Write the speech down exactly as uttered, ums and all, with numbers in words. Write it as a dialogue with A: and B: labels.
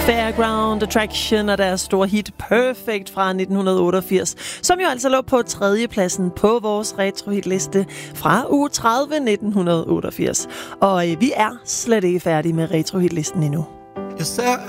A: Fairground Attraction og deres store hit Perfect fra nitten otteogfirs, som jo altså lå på tredjepladsen på vores retrohitliste fra uge tredive nitten otteogfirs. Og øh, vi er slet ikke færdige med retrohitlisten endnu.